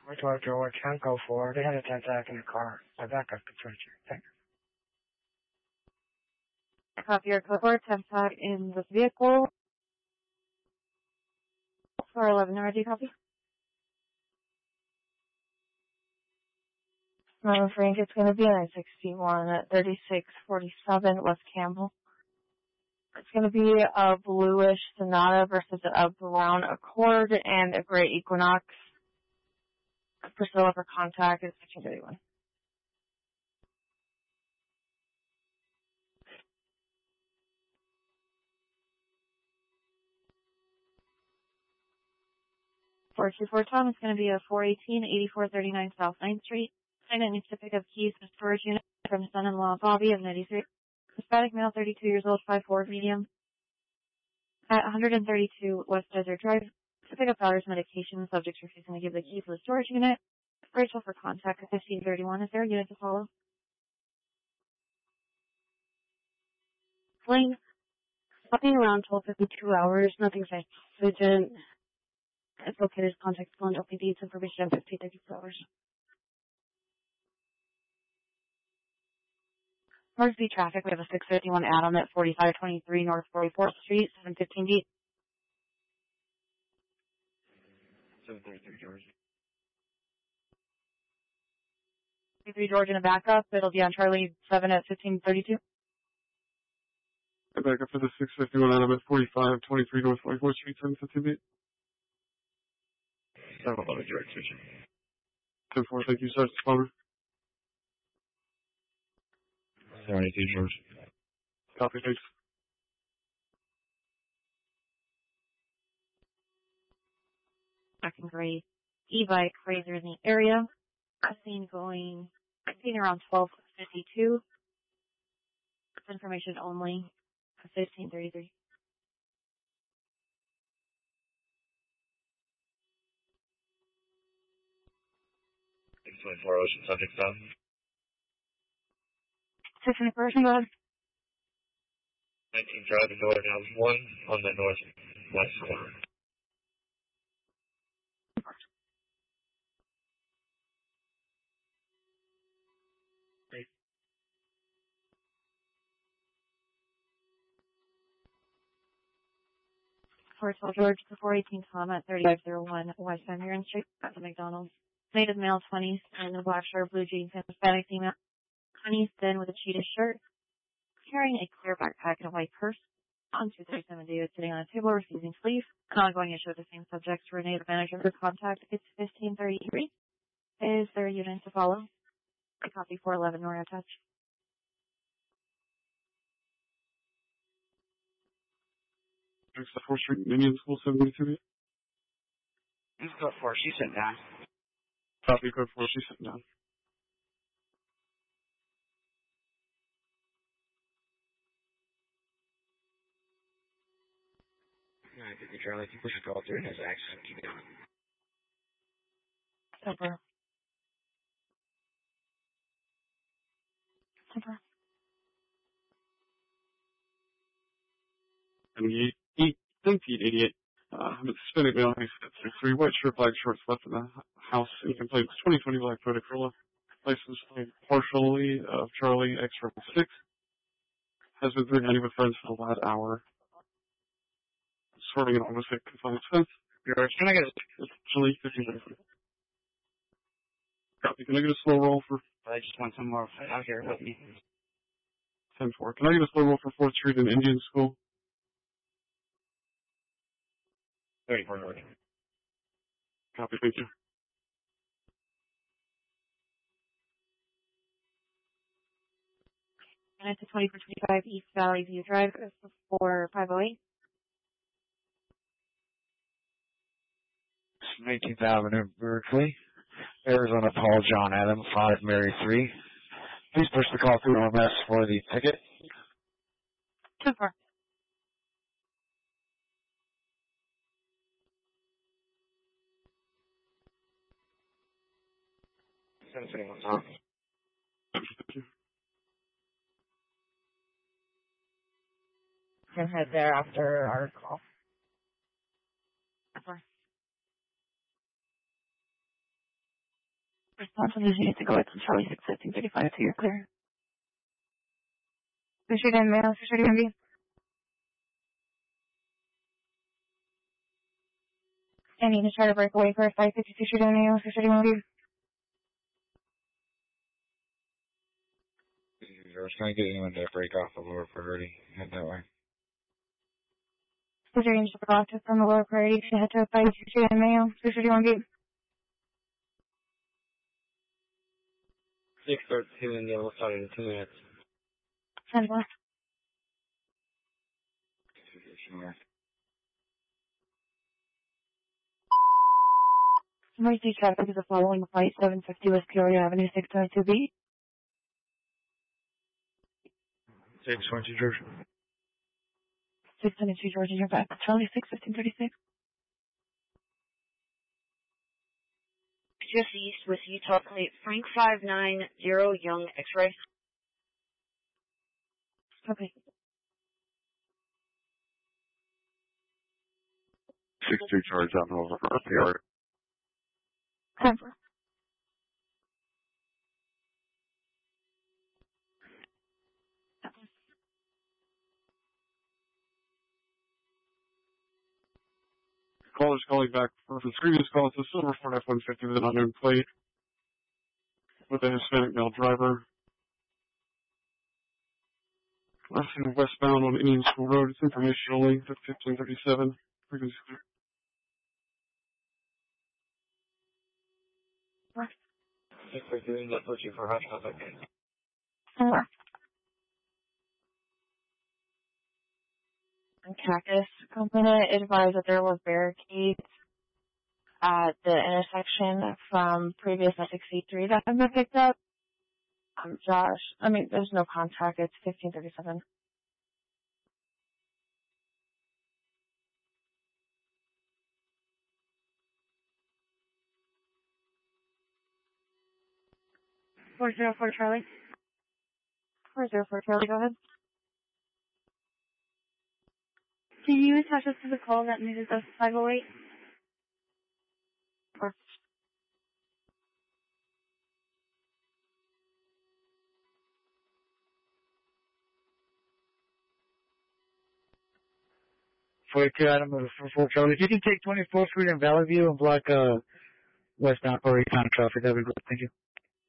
We told Joe 10 go forward. They had a 10 sack in the car. My backup can switch here. Thanks. Copy your code 4, 10 sack in this vehicle. 411, ready, copy? Frank, it's going to be a 961 at 3647 West Campbell. It's going to be a bluish Sonata versus a brown Accord and a gray Equinox. Priscilla for contact is 1531. Tom is going to be a 418-8439 South 9th Street. Client needs to pick up keys for storage unit from son-in-law Bobby of 93. Hispanic male, 32 years old, 5'4", medium. At 132 West Desert Drive. To pick up daughter's medication, subject refusing to give the key for the storage unit. Rachel for contact at 1531. Is there a unit to follow? Fling. Something around 12:52 hours. Nothing urgent. It's located as contact phone LPD. It's information on 15:32 hours. North Beach traffic. We have a 651 Adam at 4523 North 44th Street, 715 D. 733 George. 3 George in a backup. It'll be on Charlie 7 at 1532. I back up for the 651 Adam at 4523 North 44th Street, 715 D. 711 George switching. 10-4, thank you, Sergeant Palmer. 782 George. Copy, thanks. Black and gray e-bike razor in the area. I've seen around 12:52. Information only. 1533. 624 Ocean subject stop. 624 Ocean, go ahead. 19 driving northern house 1 on the northwest corner. Fort George, the 418 Tom at 3501 West Van Buren Street at the McDonald's. Native male, 20s, and a black shirt, blue jeans, and Hispanic female, 20s, thin with a cheetah shirt, carrying a clear backpack and a white purse. On 237 David sitting on a table, receiving sleeve. An ongoing issue with the same subject. Renee, the manager for contact. It's 1533. Is there a unit to follow? I copy 411 Nora touch. Next to 4th Street, Indian School, 722. Let's go for it. She's sitting down. Copy, code 4, she's sitting down. Alright, good Charlie. If you push a call through and has access, keep it on. Super. Super. And the 1988, Hispanic male, 6'3", white shirt, black shorts, left in the house in complaint. 2020 black Toyota Corolla. License plate partially of Charlie X-6. Has been 390 with friends for the last hour. Swerving an almost hit confined fence. Can I get a... Actually, 15 Copy. Can I get a slow roll for... I just want some more out here with me. 10-4. Can I get a slow roll for 4th Street and Indian School? 34 North. Copy, thank you. And it's a 2425 East Valley View Drive for 508. 19th Avenue, Berkeley. Arizona Paul John Adam, 5 Mary 3. Please push the call through OMS for the ticket. Super. Can head there after our call. Super. Response is you need to go with Charlie 61535 to your clear. Fisher and mail, Fisher DMV. I need to try to break away for a 550 Fisher mail, Fisher DMV. We're just trying to get anyone to break off the lower priority. Head that way. Fisher range to process from the lower priority to head to a 550 Fisher mail, Fisher DMV. 6:32 in the yellow side in 2 minutes. 10 left. Emergency traffic is following flight 750 West Peoria Avenue 622B. 622 George. 622 Georgia, you're back. Charlie 61536. Just east with Utah plate Frank 590 Young X-ray. Okay. 62 charge on over for RPR. 10 4. Caller's calling back for his previous call. It's a silver Ford F-150 with an unknown plate with a Hispanic male driver. Crossing westbound on Indian School Road. It's information only. 1537. Frequency clear. 6:32 that puts you for hot traffic. 4. Cactus Company advised that there was barricades at the intersection from previous SXC3 that have been picked up. Josh, there's no contact. It's 1537. Four zero four Charlie. 404 Charlie, go ahead. Can you attach us to the call that needed us 508? Or Forty-two Adam of 44 Charlie. You can take 24th Street in Valley View and block westbound for recon traffic. That'd be great. Thank you.